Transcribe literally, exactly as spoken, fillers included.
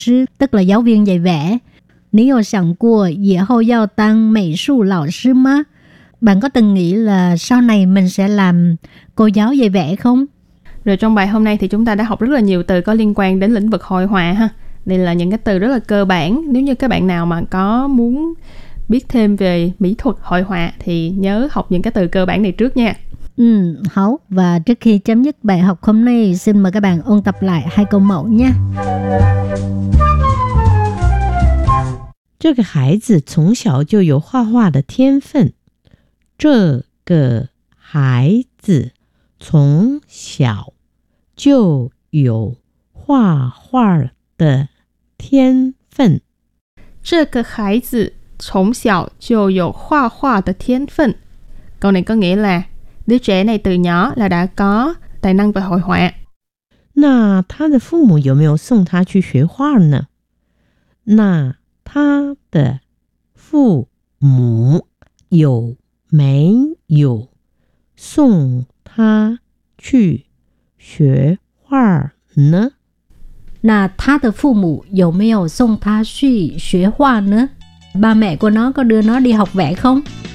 sư, tức là giáo viên dạy vẽ. 你有想过以后要当美术老师吗? Bạn có từng nghĩ là sau này mình sẽ làm cô giáo dạy vẽ không? Rồi trong bài hôm nay thì chúng ta đã học rất là nhiều từ có liên quan đến lĩnh vực hội họa ha. Đây là những cái từ rất là cơ bản. Nếu như các bạn nào mà có muốn biết thêm về mỹ thuật hội họa thì nhớ học những cái từ cơ bản này trước nha. Ừ, hảo. Và trước khi chấm dứt bài học hôm nay, xin mời các bạn ôn tập lại hai câu mẫu nha. 这个孩子从小就有画画的天分。这个孩子从小就有画画的天分。 这个孩子从小就有画画的天分. Câu này có nghĩa là đứa trẻ này từ nhỏ là đã có tài năng về hội họa. 那他的父母有没有送他去学画呢？那他的父母有没有送他去学画呢？ Là他的父母有没有送他去学画呢? Ba mẹ của nó có đưa nó đi học vẽ không?